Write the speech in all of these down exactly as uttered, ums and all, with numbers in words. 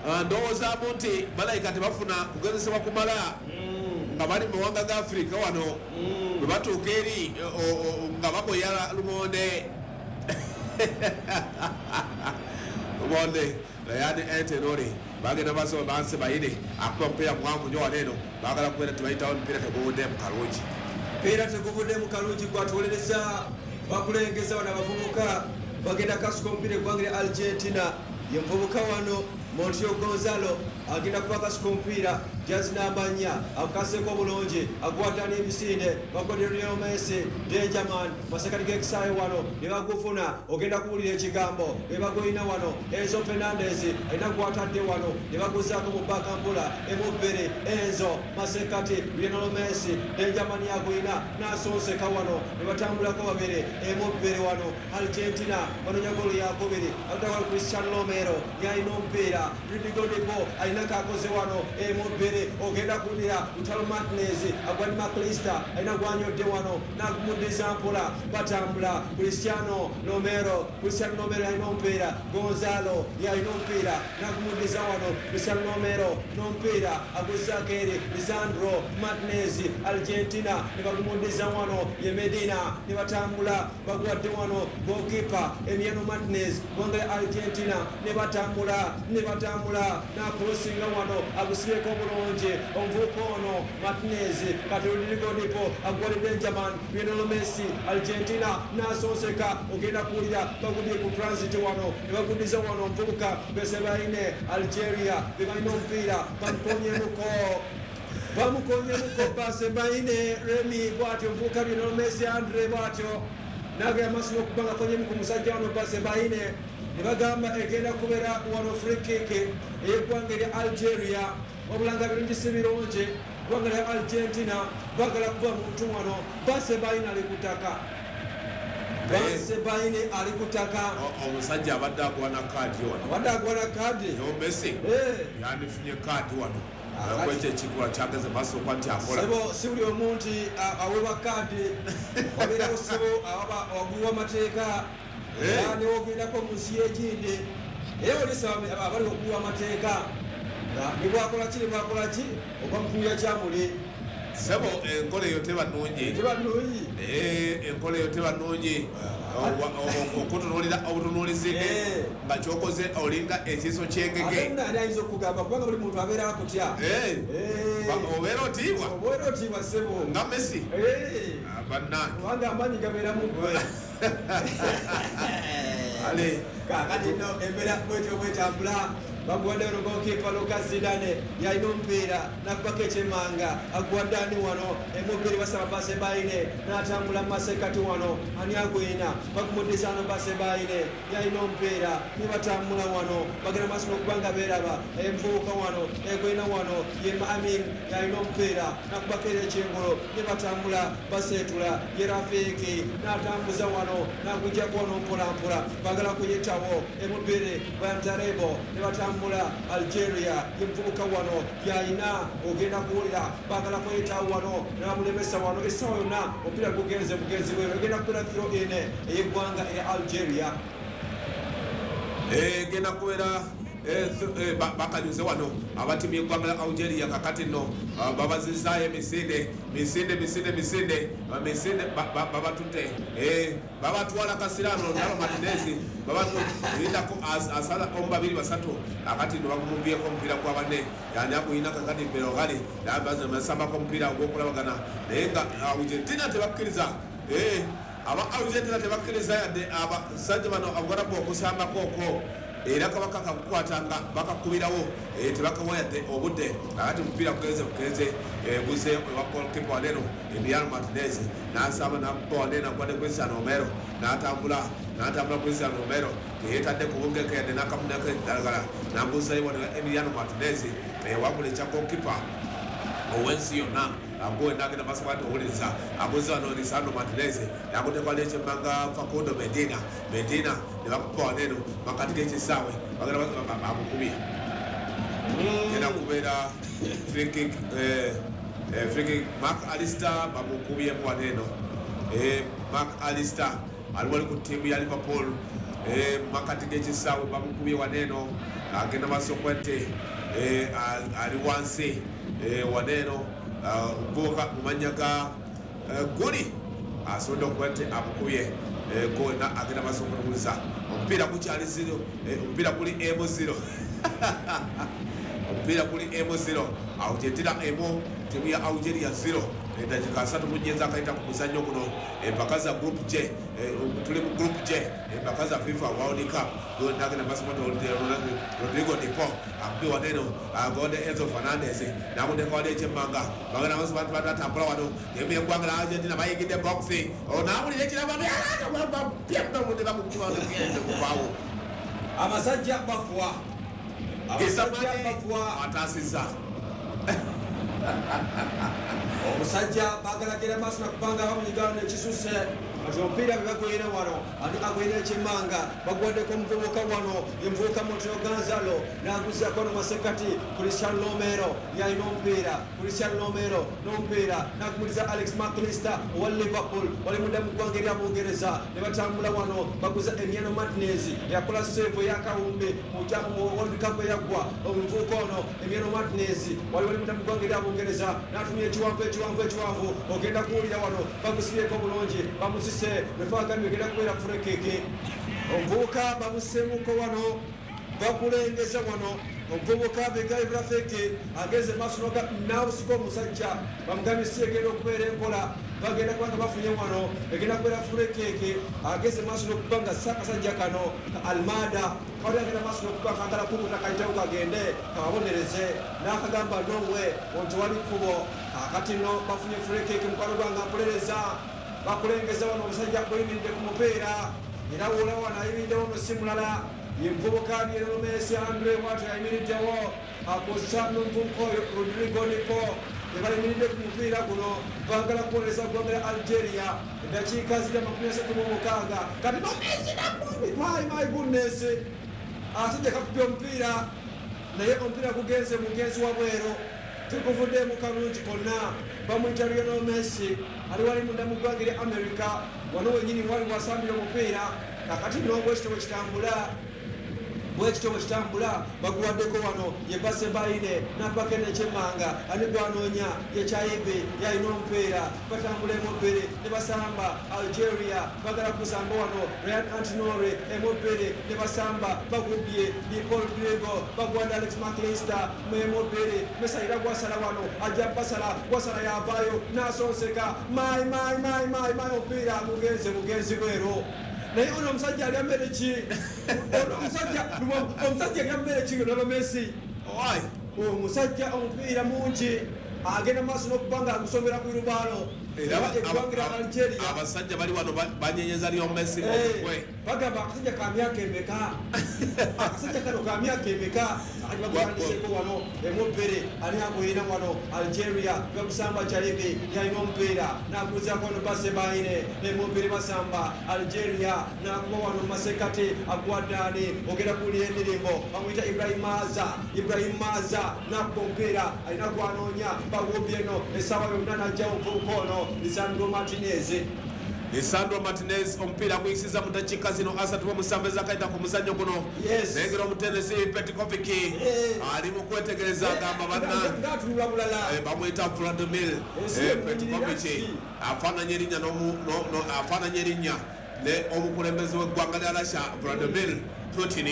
ndowooza nti malayika tebafuna kugezesebwa kumala nga bali mu mawanga ga Afrika wano bwe batuuka eri nga baboya lumonde lumonde yani entenoli bagenda basoma bansi bayine akuba mupiira muwanvu nyo waneeno bagala kubeera tebayitawo omupiira teguvudde mu kalungi mupiira teguvudde mu kalungi gwatuwolereza bakulengeza wano abavubuka bagenda kasuka omupiira eggwanga Argentina ye muvubuka wano Montio Gonzalo agenda kuba kasuka omupiira jazi nambanya akukaseko bulungi agwata n'ebisinde bakodde Lionel Messi Benjamin masekati g'ekisaawe wano ne bagufuna ogenda kuwulira ekigambo be bagoyina wano Enzo Fernandez alina gwatadde wano ne baguzaako mu bakampula emubbere Enzo masekati Lionel Messi Benjamin yagoyina n'asonseka wano ne batambulako babiri emubbere wano Argentina banonya golo yakubiri agutawala Cristiano Romero yalina omupiira Rodrigo de Paul alina kakoze wano emubbere ogenda kulira Lautaro Martinez agwani Maklista alina gwanyodde wano nakumuddiza mpola batambula Cristiano Romero Cristiano Romero alina omupiira Gonzalo yalina omupiira nakumuddiza wano Cristiano Romero n'omupiira aguzaako eri Lisandro Martinez Argentina ne bakumuddiza wano ye Medina ne batambula bagwadde wano goalkeeper Emiliano Martinez gwanga Argentina ne batambula ne batambula nakulosinga wano agusibyeko obulungi omuvubuka ono Martinez kati Rodrigo de Paul agwali Benjamin Lionel Messi Argentina n'asonseka ogenda kuwulira bagudde ku transit wano ne baguddiza wano omuvubuka bese baine Algeria be balina omupiira bamukonyemuko bamukonyemuko base baine Remy bwatyo omuvubuka Lionel Messi Andre bwatyo nagaya maaso n'okubanga konyemuku musajja wano base baine ne bagamba egenda kubeera wano free kick ey'eggwanga erya Algeria wabulanga birungi si birungi eggwanga lya Argentina bagala kuba muntu wano base baine ali kutaka base baine ali kutaka omusajja abadde agwana kaadi wano abadde agwana kaadi Messi yandifunye kaadi wano kwekyo ekigula kyageze maaso okuba nti akola sebo si buli omu nti aweebwa kaadi wabeerawo sebo waguwa amateeka yani wogendako mu nsi y'egindi era olisa abali okuwa amateeka nibwakola ki nibwakola ki oba mukuya kyamuli sebo enkola eyo teba nnungi teba nnungi enkola eyo teba nnungi okutunuulira obutunuulizi nga kyokoze olinga ekiso kyengege nani ayinza okugamba kubanga buli muntu abeera akutya obeera otiibwa obeera otiibwa sebo nga Messi bannange kubanga amaanyi gabeera mu ggwe ale kakati no embeera bwetyo bwetambula bagwadde wano goalkeeper Lucas Zidane yalina omupiira nakubako ekyemmanga agwadde ani wano emubbiri basaba base baine n'atambula mu masekati wano ani agwina bakumuddiza ano base baine yalina omupiira ne batambula wano bagenda maaso n'okubanga beeraba envubuka wano egwina wano ye Amin yalina omupiira nakubako eri ekyengolo ne batambula baseetula ye Rafiki n'atambuza wano n'agujjako wano mpolampola bagala kuyitawo emubbiri Bantarebo ne batambula Algeria yemuvubuka wano yalina ogenda kuwulira bagala kweyitawo wano namulemesa wano essaawa yonna omupiira gugenze bugenzi bwe egenda kubeera throw in ey'eggwanga erya Algeria egenda kubeera bakanyuze wano abatimu y'eggwanga lya Algeria kakati nno babazizaayo emisinde misinde misinde misinde misinde babatute babatwala Kasirano Lautaro Martinez babalindako asala omu babiri basatu kakati nno bagumumbyeko omupiira gwa banne yani aguyina kakati Berogali nasambako omupiira ogw'okulabagana naye nga Argentina tebakkiriza aba Argentina tebakkiriza yadde abasajja bano abugarabu okusambako okwo era kabaka kakukwatanga bakakubirawo tebakawayadde obudde akati omupiira bugenze bugenze buze ewakolkepa waneno Emiliano Martinez nasamba nakuba waneno agwadde Cristiano Romero natambula natambula Cristiano Romero teyetadde kubungeko yadde nakamunako eddagala nambuzayo wano Emiliano Martinez wabula ekyakolkepa owensi yonna agoe nagenda masabati owuliriza abuze wano Lisandro Martinez nakutekwala ekyemmanga Facundo Medina Medina ne bakuba waneno makati g'ekisaawe bagenda bamukubye genda kubeera free kick free kick Mark Alister bamukubyemu waneno Mark Alister ali wali ku ttiimu ya Liverpool makati g'ekisaawe bamukubye waneno agenda masokwete ali wansi waneno mvubuka mumanya ga guli asobola okwete amukubye gona agenda masokwete omupiira kukyali zero omupiira kuli M zero omupiira kuli M zero Argentina emu timu ya Algeria zero edakika asatu munyeza akaita ku muzannyo guno empaka za group J tuli mu group J empaka za FIFA World Cup ndagenda basimo Rodrigo de Paul akubi waneno agode Enzo Fernandez namudeko wali ekyemmanga bagenda bose bantu batatambula wano emu yeggwanga la Argentina bayigidde boxi onawulira ekiraba byakubaawo amasajja bafuwa amasajja bafuwa atasiza omusajja bagalagira maaso nakubanga bamunyigana nekisuse kati omupiira bebagwire wano ati agwire ekimmanga bagwaddeko omuvubuka wano envubuka Montero Gonzalo naguzako nomasekati Cristiano Romero yalina omupiira Cristiano Romero n'omupiira nakumuliza Alex McAllister owa Liverpool wali mudda mu ggwanga erya Bungereza ne batambula wano baguza Emiliano Martinez yakola save yakawumbi mu World Cup eyaggwa omuvubuka ono Emiliano Martinez wali wali mudda mu ggwanga erya Bungereza n'atumya ekiwanvu ekiwanvu ekiwanvu ogenda kuwulira wano bamusibyeko bulungi bamusise befagambye ogenda kubeera furekeke omuvubuka bamusemuko wano bakulengeza wano omuvubuka Begaibra Feke ageze maaso noga nawusika omusajja bamugambye si egenda okubeera enkola bagenda kubanga bafunye wano egenda kubeera furekeke ageze maaso nokuba nga sakasajja kano ka Almada kawali agenda maaso nokuba kagala kubuta kayitawo kagende kababonereze n'akagamba nowe ontewali kkubo kakati no bafunye furekeke mukwano gwange ampolereza bakulengeza wano omusajja kuyimiridde ku mupiira era wola wano ayimiriddewo no si mulala yenvubuka Lionel Messi Andre Watu ayimiriddewo akosa n'omuvubuka oyo Rodrigo Nico ebayimiridde ku mupiira guno baagala kuwoleza ggwanga lya Algeria eddakiika ziri amakumi asatu mu mukaaga kati nomesi namubi my my goodness asajja kakupya omupiira naye omupiira gugenze mugenzi wa bwero tekuvudde mu kalungi konna bamuyita Lionel Messi ali wali munda mu ggwanga erya America wano wenyini wali wasambira omupiira kakati n'obwekito bwe kitambula bwekito bwe kitambula baguwaddeko wano ye base bayine napake nekyemmanga ani gwanoonya yekyayibe yalina omupiira batambula emobbere ne basamba Algeria bagala kusamba wano Ryan Antinore emobbere ne basamba bagubye ni Paul Grego bagwanda Alex McAllister memobbere mesayira gwasala wano ajja basala gwasala yavaayo nasonseka my my my my my omupiira mugenze mugenzi bwero naye ono omusajja alya mmere ki omusajja alya mmere ki nolo Messi omusajja omupiira mungi agenda maaso n'okuba nga agusomera ku irubaalo eggwanga lya Algeria abasajja bali wano banyenyeza Lionel Messi omutwe bagamba akasajja ka myaka emeka akasajja kano ka myaka emeka akati bagwandiseeko wano emubbere ani aguyina wano Algeria bagusamba kyalibe yalina omupiira n'aguzako no base bayine emubbere basamba Algeria n'akuba wano masekati agwaddaani ogenda kuwulira endirimbo bamuyita Ibrahim Maza Ibrahim Maza n'akuba omupiira alina gwanoonya bagubyeno essaawa yonna n'ajjawo omuvubuka ono Lisandro Martinez Lisandro Martinez omupiira guyisiza mu dakiika zino asatu musanvu ezakaita ku muzannyo guno nengera omutenesi Petkovic ali mu kwetegereza agamba banna bamuyita Vladimir Petkovic afaananya erinnya afaananya erinnya ne omukulembeze w'eggwanga lya Russia Vladimir Putin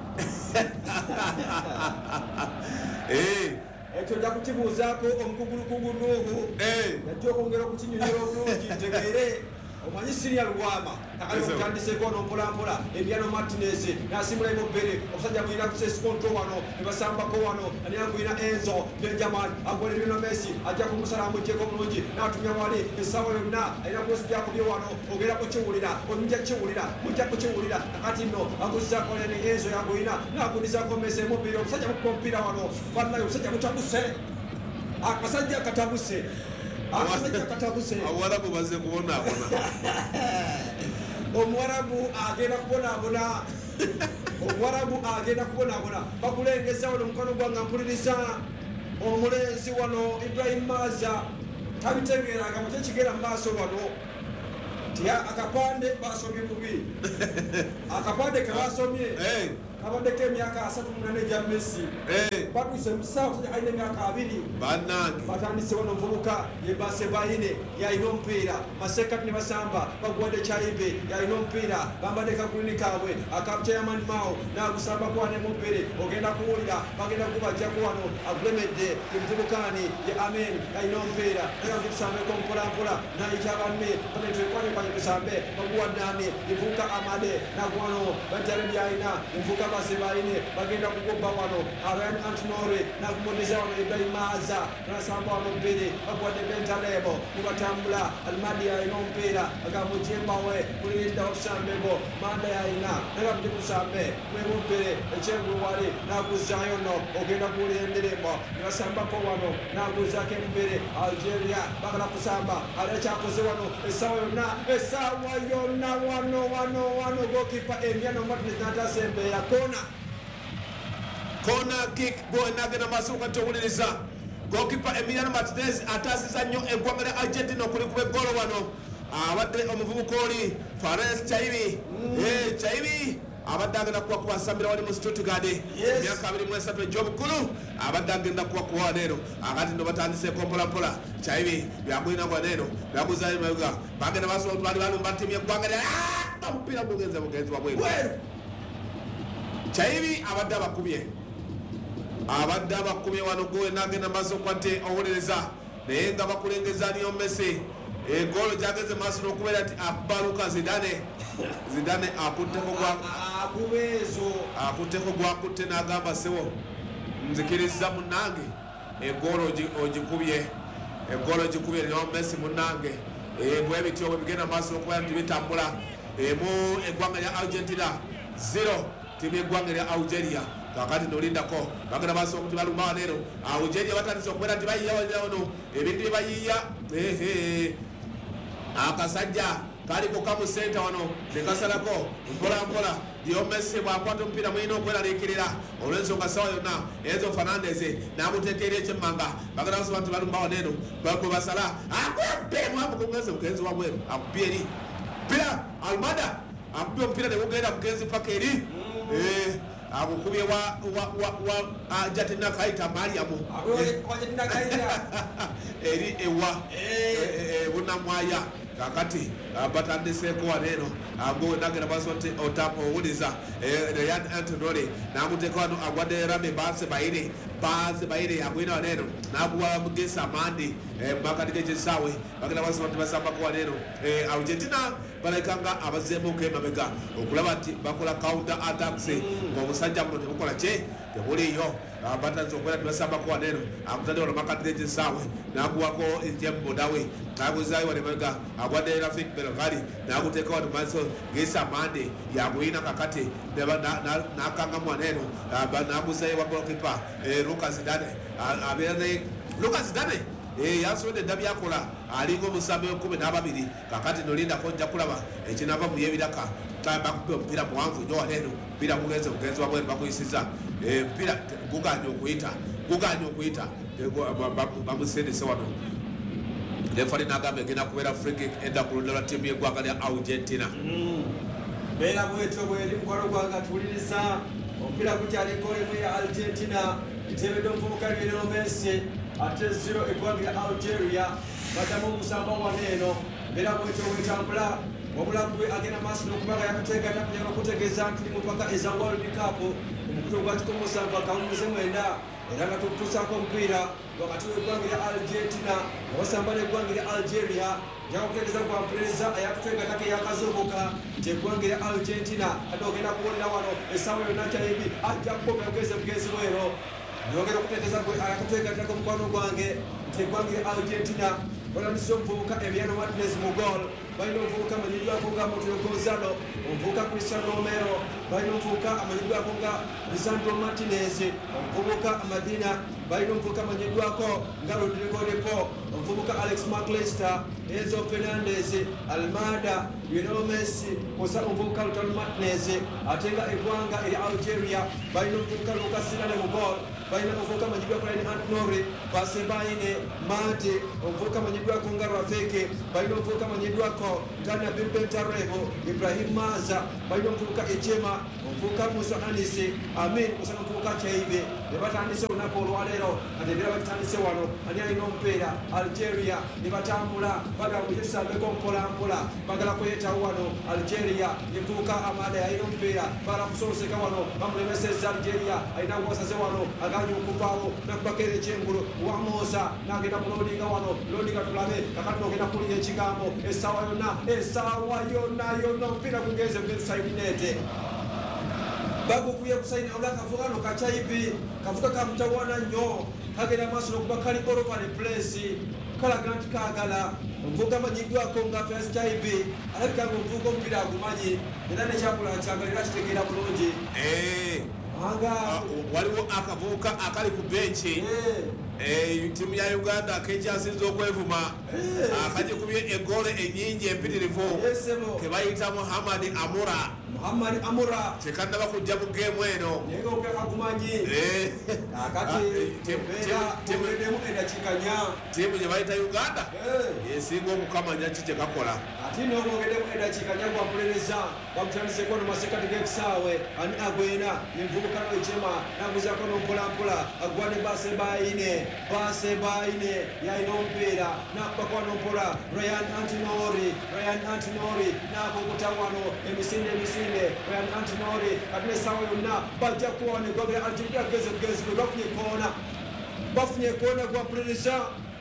ekyo nja kukibuuzaako omukugulukugu Nuhu najja okwongera okukinyonyola obulungi ntegeere omanyi Siriya Lwama akalimutandiseeko ono mpolampola Emiliano Martinez n'asimula emobbere omusajja mulina kusesikonto wano ne basambako wano ani agwina Enzo Benjamin agwone Lionel Messi ajja kumusala amuggyeko bulungi n'atumya wali essaawa yonna alina kusiby akubye wano ogenda kukiwulira omujja kukiwulira mujja kukiwulira akati nno aguzizako ne Enzo yagwina n'agulizako Messi emobbere omusajja mukuba omupiira wano bannayo omusajja mutabuse akasajja katabuse akasajja katabuse Abawarabu baze kubonaabona Omuwarabu agenda kubonaabona Omuwarabu agenda kubonaabona bakulengeza wano mukono gwange mpuliriza omulenzi wano Ibrahim Maza tabitegeeraga mukye kigera mu maaso wano ti akapande basomye bubi akapande ke basomye abaddeko emyaka asatu munane gya Messi batwise musawo alina emyaka abiri bannange batandise wano omuvubuka ye Basebaine yalina omupiira masekati ne basamba baguwadde Chaibe yalina omupiira bambadde kagulini kaabwe akachairman Mao n'agusamba kwane mubbere ogenda kuwulira bagenda kubajjako wano agulemedde emuvubukani ye Amen yalina omupiira naye agitusambeko mpolampola nayita banne banetwekwanye kwanye tusambe baguwaddani evubuka Amade nagwano bajjale byalina evubuka Basebaine bagenda kugobba wano Ryan Antinore nagumuddiza wano Ibrahim Maza nasamba wano omupiira baguwadde Bentalebo nibatambula Almadi yalina omupiira agamujembawe kulirinda otusambeko Manda yalina nagamuje kusambe mwemubbere ekyengulu wali naguzzaayo no ogenda kuwulira enderembo nibasambako wano naguzaako emubbere Algeria bagala kusamba ali ekyakoze wano essaawa yonna essaawa yonna wano wano wano gokipa Emiliano Martinez n'atasembeera kona kona kick boy nagenda maaso kati owuliriza gokipa Emiliano Martinez ataasiza nnyo eggwanga lya Argentina okuli kuba eggolo wano abadde omuvubuka oli Fares Chaibi Chaibi abadde agenda kuba kubasambira wali mu Stuttgart emyaka abiri mu esatu egy'obukulu abadde agenda kuba kuwa leero akati ndo batandiseeko mpolampola Chaibi byagulina gwa leero byaguzayo mabuga bagenda basobola bali balumba ttiimu y'eggwanga lya omupiira gugenze bugenzi wabweru Chaibi abadde abakubye abadde abakubye wano gwe nagenda maaso kwate owuliriza naye nga bakulengeza niyo Messi egolo gyageze maaso n'okubeera nti abaluka Zidane Zidane akutteko gwa akubeezo akutteko gwakutte n'agamba sewo nzikiriza munnange egolo ogikubye egolo ogikubye niyo Messi munnange bwe bityo bwe bigenda maaso n'okubeera nti bitambula emu eggwanga lya Argentina zero timu y'eggwanga lya Algeria kakati nolindako bagenda baso okuti baluma leero Algeria batandise okubeera nti bayiya wano ebintu bye bayiya akasajja kaliko kamu senta wano nekasalako mpolampola Leo Messi bwakwata omupiira mulina okweraliikirira olw'ensonga sawa yonna Enzo Fernandez n'amuteekera ekyemmanga bagenda basaba nti balumbawo neeno bwe basala akubye mwamukungenze mugenzi wabweru akubye eri mpira Almada akubye omupiira ne gugenda mugenzi paka eri akukubye wa Jatina Kaita Mariamu eri ewa bunamwaya kakati batandiseeko waneeno agwe nagenda baso nti owuliza Ryan Antinore n'amuteeka wano agwadde Rami Basebaine Basebaine agwina waneeno n'aguwa Mugesa Mandi mumakati g'ekisaawe bagenda basaba nti basambako waneeno Argentina balekanga abazeemuuka emabega okulaba nti bakola counter attacks ng'obusajja buno tebukola kye tebuliyo batanze okubeera nti basambako waneeno akutadde wano mumakati g'ekisaawe n'aguwako ejembudawe n'aguzaayo wano emabega agwadde Rafik Belghari n'aguteeka wano maaso Gesa Mande yaguyina kakati n'akangamu waneeno n'aguzaayo wa golokipa Lucas Zidane abeera ne Lucas Zidane yasobodde edda byakola alinga omusambi w'enkumi n'ababiri kakati nolindako nja kulaba ekinava mu y'ebiraka bakubye omupiira muwanvu nnyo waneeno omupiira gugenze mugenzi wabweru bakuyisiza omupiira guganye okuyita guganye okuyita bamusendese wano refari n'agamba egenda kubeera free kick edda ku ludda lwa ttiimu y'eggwanga lya Argentina beera bwetyo bweri mukwano gwange atuwuliriza omupiira gukyali golemu ya Argentina itebedde omuvubuka Lionel Messi ate zero eggwanga lya Algeria badamu omusamba waneeno beera bwetyo bwetambula wabula gwe agenda maaso n'okubaga yakateekata kunyala okutegeeza nti mu mpaka eza World Cup omukutu gwa kikumi musanvu akawumuze mwenda era nga tukutuusaako omupiira wakati w'eggwanga lya Argentina abasamba n'eggwanga lya Algeria njakutegeeza gwampuliza ayakuteekatako eyakazoboka nti eggwanga lya Argentina ate ogenda kuwulira wano essaawa yonna Chaibi ajja kuboga bugezi bugezi bwero nyongera okutegeeza gwe ayakuteekatako omukwano gwange nti eggwanga lya Argentina balandise omuvubuka Emiliano Martinez mu goal balina omuvubuka amanyiddwako nga Montero Gonzalo omuvubuka Cristiano Romero balina omuvubuka amanyiddwako nga Lisandro Martinez omuvubuka Madina balina omuvubuka amanyiddwako nga Rodrigo de Paul omuvubuka Alex McAllister Enzo Fernandez Almada Lionel Messi kosa omuvubuka Lautaro Martinez ate nga eggwanga erya Algeria balina omuvubuka Lucas Zidane mu goal balina omuvubuka amanyidwa ku Ryan Antinori pase baine Mate omuvubuka amanyidwako nga Rafiki balina omuvubuka amanyidwako Tana Bimpentarebo Ibrahim Maza balina omuvubuka Echema omuvubuka Musa Anisi Amin kusana omuvubuka Chaibe ne batandise olunaku olwaleero ate era batandise wano ani alina omupiira Algeria ne batambula bagala kugisambeko mpolampola bagala kuyetawo wano Algeria evubuka Amade alina omupiira bagala kusoloseka wano bamulemeseza Algeria alina kubasaze wano aganye okuvaawo nakubakera ekyengulu wamusa nagenda kulodinga wano lodinga tulabe kakati nogenda kulinga ekigambo essaawa yonna essaawa yonna yonna omupiira gugenze musaidinete bagukuye kusaina ola kavuga no kachaibi kavuga kamutawana nnyo kagenda maaso okuba kali all over the place kala ganti kagala omuvuga amanyidwako nga first chaibi alabika nga omuvuga omupiira agumanyi era nekyakula kyagalira kitegeera bulungi waliwo akavubuka akali ku benchi tiimu ya Uganda akekyasinza okwevuma akagikubye egoole ennyingi empitirivu kebayita Muhammad Amura Muhammad Amura tekannaba kujja mu geemu eno naye okakumanyi akati tebedemu endakikanya tiimu gye bayita Uganda yesinga okukamanya ki kye kakola ati n'obwogedemu endakikanya gwakulereza bamutandiseko no masekati g'ekisaawe ani agwena yenvubuka noijema naguzako nompolampola agwane base baine base baine yaina omupiira nakubakwa nompola Ryan Antinori Ryan Antinori nakukuta wano emisinde emisinde Ryan Antinori kati n'essaawa yonna bajja kuwana egogera Algeria geze bugezi bwe bafunye koona bafunye koona gwakulereza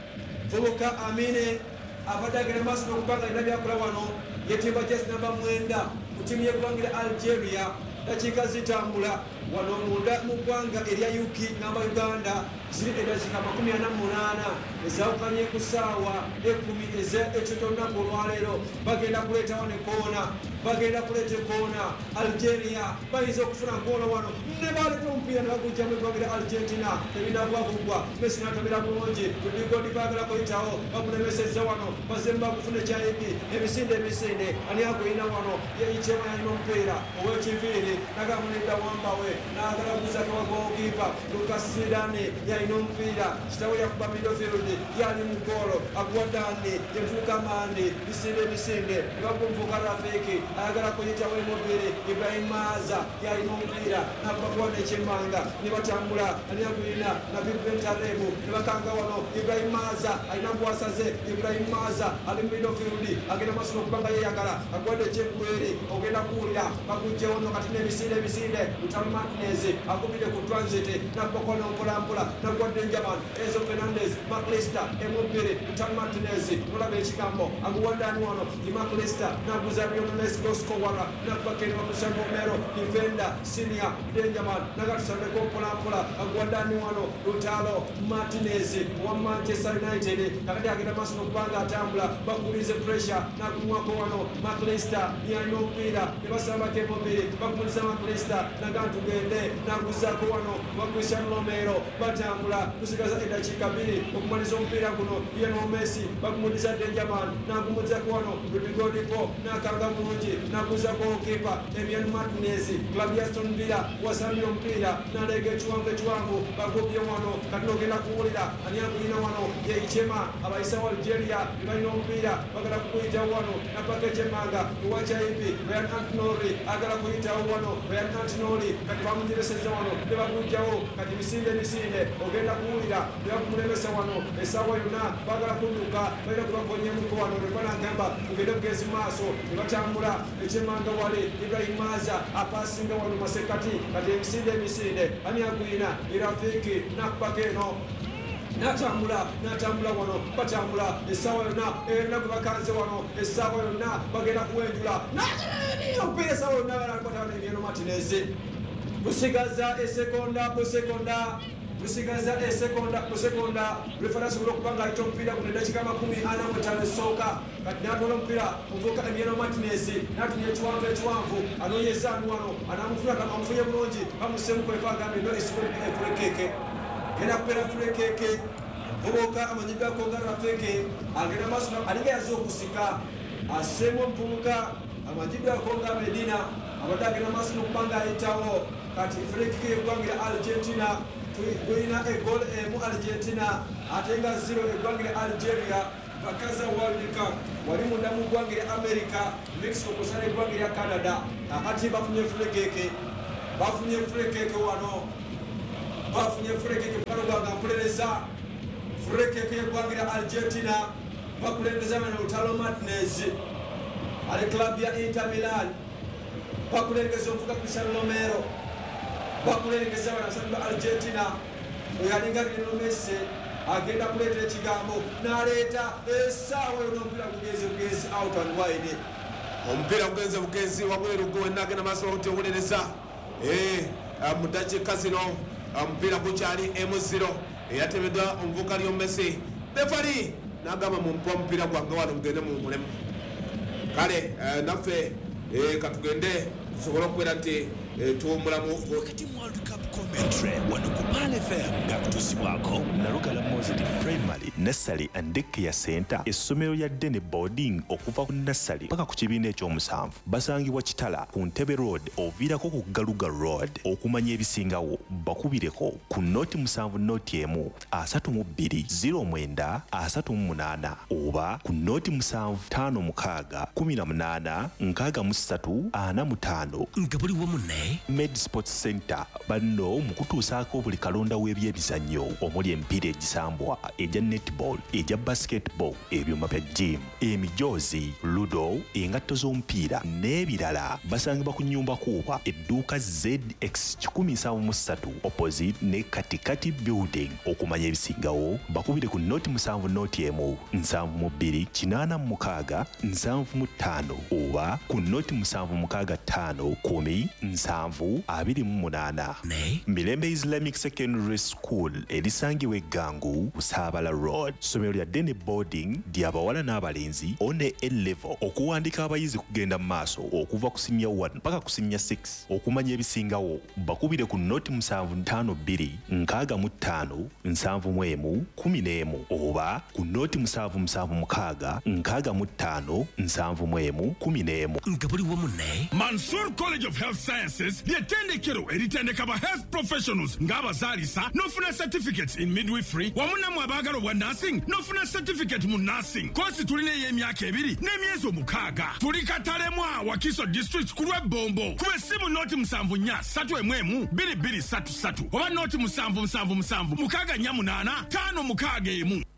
vubuka Amine abadde agenda maaso n'okubanga alina byakola wano yetimba jesi namba mwenda ku ttiimu y'eggwanga Algeria dakiika zitambula wano munda mu ggwanga erya yuki namba Uganda ziri eddakiika makumi ana mu munaana ezawukanye ku ssaawa ekkumi ez'ekitolunaku olwaleero bagenda kuleeta wano ekoona bagenda kuleeta ekoona Algeria bayinza okufuna koona wano ne baleeta omupiira ne bagujja mu eggwanga lya Argentina ebinagwagugwa Messi n'atomera bulungi ebigodi baagala kuyitawo bamulemesezza wano bazemu bakufuna ekyayibi emisinde emisinde ani agwina wano yeyikyemu yalina omupiira ow'ekiviiri nagamunedda wambawe n'agala kuzaka wagookiipa Lucas Zidane yalina omupiira kitawe yakuba midfield yali mu goolo aguwadani yenvubuka Mandi misinde misinde ne bakumvuka Rafiki ayagala kuyitawo emubiri Ibrahim Maza yalina omupiira nakubakuwana ekyemmanga ne batambula ani agwina na Bimpentarebo ne bakanga wano Ibrahim Maza alina bwasaze Ibrahim Maza ali mu midfield agenda maaso n'okubanga yeyagala aguwadde ekyengulu ogenda kuwulira bagujjewo no kati n'emisinde emisinde Lutalo Martinez agubidde ku transit nakubakwana mpolampola nagwadde Njaman Enzo Fernandez Maklista emubiri Lutalo Martinez nolaba ekigambo aguwaddani wano i Maklista naguza Lionel Bosco wala nakubakene bakusamba omero defender senior Benjamin nagatusambeko mpolampola aguwaddani wano Lutalo Martinez wa Manchester United kakati agenda maaso n'okubanga atambula bakulize pressure nakumwako wano Maklista yalina omupiira ne basambako emubiri bakumulisa Maklista nagantugende naguzaako wano wa Cristiano Romero batambula kusigaza eddakiika bbiri okumaliza omupiira guno Lionel Messi bakumuliza Benjamin nagumuzako wano Rodrigo nakanga bulungi naguzaako okipa Emiliano Martinez club ya Aston Villa wasambye omupiira nalega ekiwanvu ekiwanvu bagobye wano kati nogenda kuwulira ani agulina wano yeyikyema abayisawo Algeria ne balina omupiira bagala kukuyitawo wano napaka ekyemmanga ewakyayipi Ryan Antinori agala kuyitawo wano Ryan Antinori kati bamunyireseza wano ne bagujjawo kati misinde misinde ogenda kuwulira ne bakumulemesa wano essaawa yonna bagala kudduka balina kubagonyemuko wano ne banagamba mugende mugezi maaso ne batambula ekyemmanga wali Ibrahim Maza apasinga wano masekati kati emisinde emisinde ani agwina Irafiki nakubaka eno natambula natambula wano batambula essaawa yonna enaku bakanze wano essaawa yonna bagenda kuwenjula omupiira essaawa yonna balakwatana Emiliano Martinez busigaza esekonda busekonda busigaza esekonda busekonda refera asobola okubanga ayita omupiira guno eddakiika makumi ana mu etaano esooka kati n'atwala omupiira omuvubuka Emiliano Martinez n'atunya ekiwanvu ekiwanvu anoonyezaani wano anamufuna amufunye bulungi bamussemu kwefa agambe no esifulekeeke genda kubeera fulekeke vubuka amanyidwako nga Rafiki agenda maaso alinga yaze okusika assemu omuvubuka amanyidwako nga Medina abadde agenda maaso n'okubanga ayitawo kati fulekeke y'eggwanga lya Argentina kuyina egol emu Argentina ate nga zero eggwangire Algeria bakaza World Cup wali munda mu ggwangire America Mexico kusana eggwangire Canada akati bafunye fulekeke bafunye fulekeke wano bafunye fulekeke paloganga mpuleleza fulekeke eggwangire Argentina bakulembeza bano Lautaro Martinez ali club ya Inter Milan bakulembeza omuvuga Cristiano Romero bakulembeza bano asatu Argentina oyalinga Lionel Messi agenda kuleta ekigambo n'aleeta essaawa y'omupiira gugenze bugenzi out and wide omupiira gugenze bugenzi wabweru gwe nagenda maaso okutewulereza mu dakiika zino omupiira gukyali emu zero eyatemeddwa omuvubuka Lionel Messi refari n'agamba mumpa omupiira gwange wano mugende mu mulemu kale naffe katugende tusobole okubeera nti tuwumulamu Commentary wano ku Pal F M nga kutusibwako Nalugala Mozart Primary Nursery and Daycare Center essomero lya Dene Boarding okuva ku nursery paka ku kibiina ekyomusanvu basangibwa Kitala ku Ntebe Road oviirako ku Galuga Road okumanya ebisingawo bakubireko ku noti musanvu noti emu asatu mu bbiri zero mwenda asatu mu munaana oba ku noti musanvu ttaano mukaaga kumi na munaana nkaaga mu ssatu ana mu ttaano nga buli wamu ne Med Sports Center banno mu kutuusaako buli kalonda w'ebyebizannyo omuli emipiira egisambwa egya netball egya basketball ebyuma bya gym emijoozi ludo engatto z'omupiira n'ebirala basangibwa ku nnyumba kuuba edduuka Z X kikumi nsanvu mu ssatu opposite ne katikati building okumanya ebisingawo bakubire ku noti musanvu noti emu nsanvu mu bbiri kinaana mu mukaaga nsanvu mu ttaano oba ku noti musanvu mukaaga ttaano kumi nsanvu abiri mu munaana Mirembe Islamic Secondary School erisangibwa Eggangu Busaabala Road somero lya Dene Boarding ly'abawala n'abalenzi one A level okuwandika abayizi kugenda mu maaso okuva ku senior one mpaka ku senior six okumanya ebisingawo bakubire ku noti musanvu ttaano bbiri nkaaga mu ttaano nsanvu mu emu kumi n'emu oba ku noti musanvu musanvu mukaaga nkaaga mu ttaano nsanvu mu emu kumi n'emu nga buli wamu ne Mansour College of Health Sciences ly'ettendekero eritendeka ba health professionals ng'abazaalisa n'ofuna certificates in midwifery wamu nammwe abaagala obwa nursing n'ofuna certificate mu nursing kosi tulina ey'emyaka ebiri n'emyezi omukaaga tuli Katalemu Wakiso district ku lw'ebbombo kuba essimu noti musanvu nnya ssatu emu emu bbiri bbiri ssatu ssatu oba noti musanvu musanvu musanvu mukaaga nnya munaana ttaano mukaaga emu